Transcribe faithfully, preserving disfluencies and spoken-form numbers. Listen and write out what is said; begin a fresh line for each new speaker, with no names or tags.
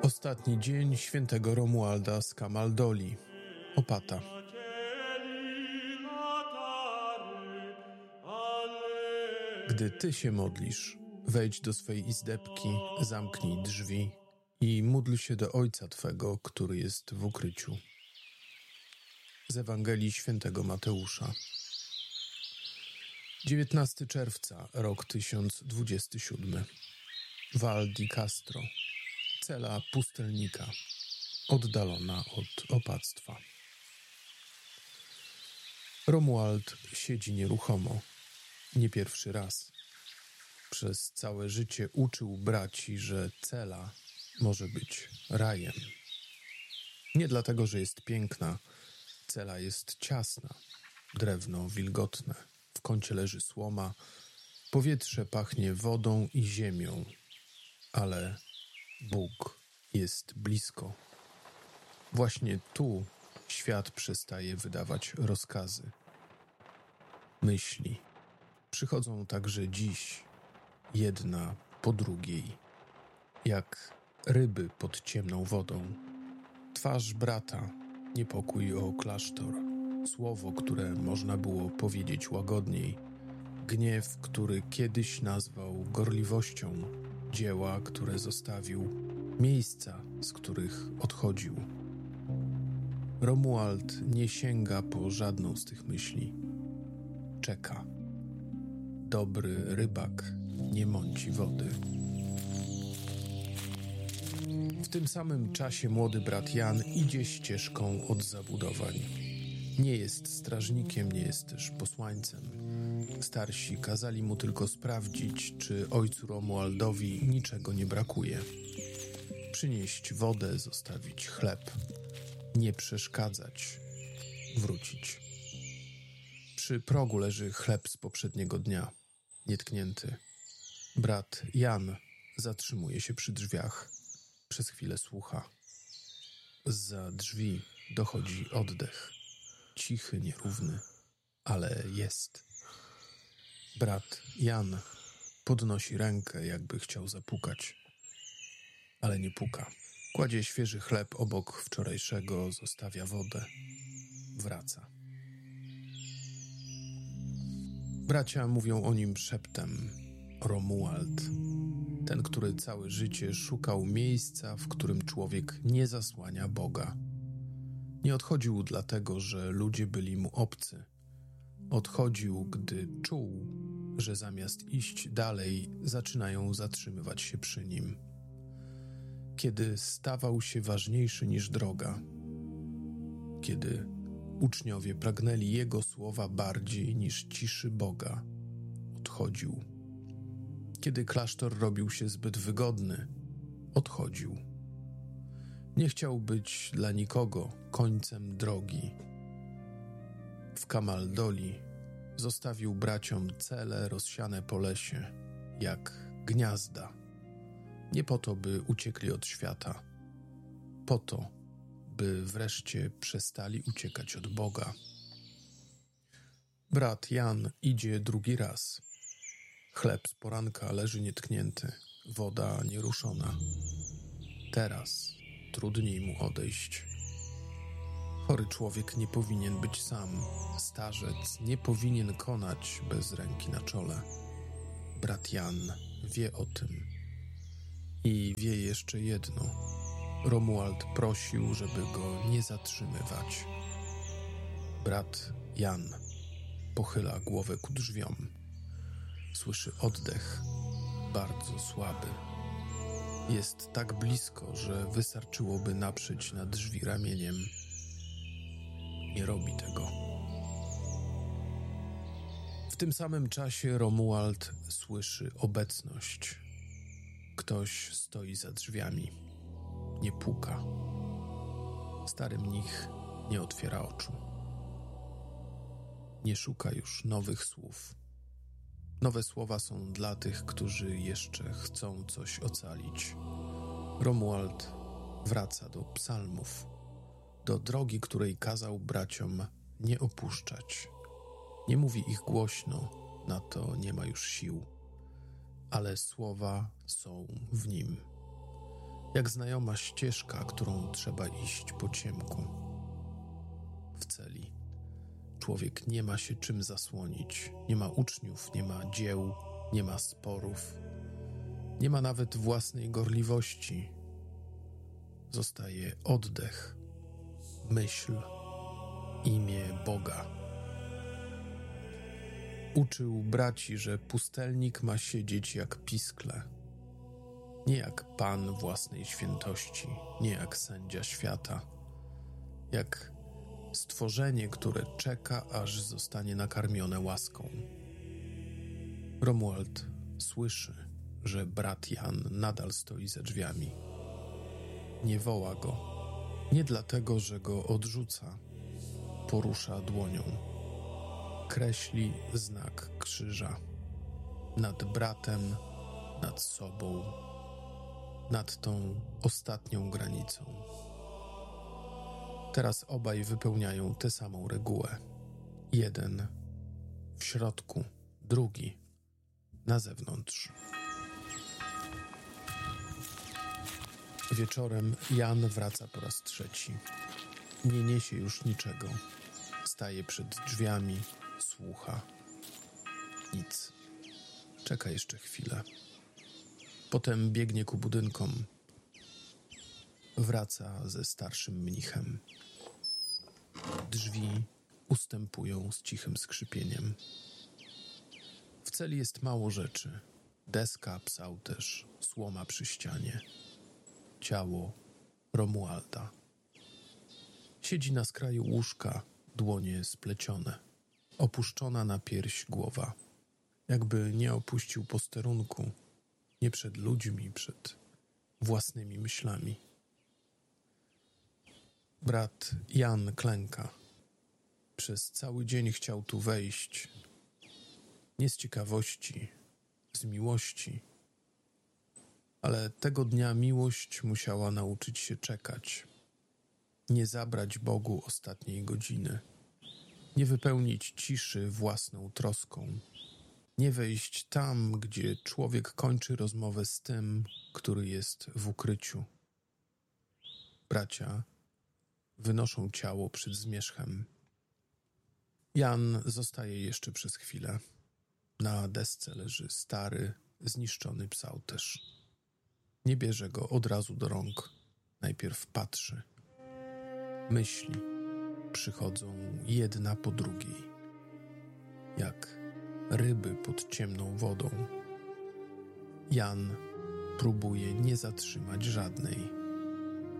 Ostatni dzień świętego Romualda z Camaldoli, Opata. Gdy ty się modlisz, wejdź do swej izdebki, zamknij drzwi i módl się do Ojca Twego, który jest w ukryciu. Z Ewangelii świętego Mateusza. dziewiętnastego czerwca, rok tysiąc dwudziesty siódmy. Val di Castro, cela pustelnika, oddalona od opactwa. Romuald siedzi nieruchomo, nie pierwszy raz. Przez całe życie uczył braci, że cela może być rajem. Nie dlatego, że jest piękna, cela jest ciasna, drewno wilgotne, w kącie leży słoma, powietrze pachnie wodą i ziemią, ale Bóg jest blisko. Właśnie tu świat przestaje wydawać rozkazy. Myśli przychodzą także dziś, jedna po drugiej, jak ryby pod ciemną wodą. Twarz brata, niepokój o klasztor, słowo, które można było powiedzieć łagodniej, gniew, który kiedyś nazwał gorliwością, dzieła, które zostawił, miejsca, z których odchodził. Romuald nie sięga po żadną z tych myśli. Czeka. Dobry rybak nie mąci wody. W tym samym czasie młody brat Jan idzie ścieżką od zabudowań. Nie jest strażnikiem, nie jest też posłańcem. Starsi kazali mu tylko sprawdzić, czy ojcu Romualdowi niczego nie brakuje. Przynieść wodę, zostawić chleb, nie przeszkadzać, wrócić. Przy progu leży chleb z poprzedniego dnia, nietknięty. Brat Jan zatrzymuje się przy drzwiach. Przez chwilę słucha. Zza drzwi dochodzi oddech. Cichy, nierówny, ale jest. Brat Jan podnosi rękę, jakby chciał zapukać, ale nie puka. Kładzie świeży chleb obok wczorajszego, zostawia wodę. Wraca. Bracia mówią o nim szeptem. Romuald, ten, który całe życie szukał miejsca, w którym człowiek nie zasłania Boga. Nie odchodził dlatego, że ludzie byli mu obcy. Odchodził, gdy czuł, że zamiast iść dalej, zaczynają zatrzymywać się przy nim. Kiedy stawał się ważniejszy niż droga. Kiedy uczniowie pragnęli jego słowa bardziej niż ciszy Boga, odchodził. Kiedy klasztor robił się zbyt wygodny, odchodził. Nie chciał być dla nikogo końcem drogi. W Camaldoli zostawił braciom cele rozsiane po lesie, jak gniazda. Nie po to, by uciekli od świata. Po to, by wreszcie przestali uciekać od Boga. Brat Jan idzie drugi raz. Chleb z poranka leży nietknięty, woda nieruszona. Teraz trudniej mu odejść. Chory człowiek nie powinien być sam. Starzec nie powinien konać bez ręki na czole. Brat Jan wie o tym. I wie jeszcze jedno. Romuald prosił, żeby go nie zatrzymywać. Brat Jan pochyla głowę ku drzwiom. Słyszy oddech, bardzo słaby. Jest tak blisko, że wystarczyłoby naprzeć na drzwi ramieniem. Nie robi tego. W tym samym czasie Romuald słyszy obecność. Ktoś stoi za drzwiami. Nie puka. Stary mnich nie otwiera oczu. Nie szuka już nowych słów. Nowe słowa są dla tych, którzy jeszcze chcą coś ocalić. Romuald wraca do psalmów, do drogi, której kazał braciom nie opuszczać. Nie mówi ich głośno, na to nie ma już sił, ale słowa są w nim. Jak znajoma ścieżka, którą trzeba iść po ciemku. W celi człowiek nie ma się czym zasłonić, nie ma uczniów, nie ma dzieł, nie ma sporów, nie ma nawet własnej gorliwości. Zostaje oddech, myśl, imię Boga. Uczył braci, że pustelnik ma siedzieć jak piskle, nie jak Pan własnej świętości, nie jak sędzia świata, jak stworzenie, które czeka, aż zostanie nakarmione łaską. Romuald słyszy, że brat Jan nadal stoi za drzwiami. Nie woła go, nie dlatego, że go odrzuca. Porusza dłonią. Kreśli znak krzyża. Nad bratem, nad sobą, nad tą ostatnią granicą. Teraz obaj wypełniają tę samą regułę. Jeden w środku, drugi na zewnątrz. Wieczorem Jan wraca po raz trzeci. Nie niesie już niczego. Staje przed drzwiami, słucha. Nic. Czeka jeszcze chwilę. Potem biegnie ku budynkom. Wraca ze starszym mnichem. Drzwi ustępują z cichym skrzypieniem. W celi jest mało rzeczy. Deska, psałterz, słoma przy ścianie. Ciało Romualda. Siedzi na skraju łóżka, dłonie splecione. Opuszczona na pierś głowa. Jakby nie opuścił posterunku. Nie przed ludźmi, przed własnymi myślami. Brat Jan klęka. Przez cały dzień chciał tu wejść. Nie z ciekawości, z miłości. Ale tego dnia miłość musiała nauczyć się czekać. Nie zabrać Bogu ostatniej godziny. Nie wypełnić ciszy własną troską. Nie wejść tam, gdzie człowiek kończy rozmowę z tym, który jest w ukryciu. Bracia wynoszą ciało przed zmierzchem. Jan zostaje jeszcze przez chwilę. Na desce leży stary, zniszczony psałterz. Nie bierze go od razu do rąk. Najpierw patrzy. Myśli przychodzą jedna po drugiej. Jak ryby pod ciemną wodą. Jan próbuje nie zatrzymać żadnej.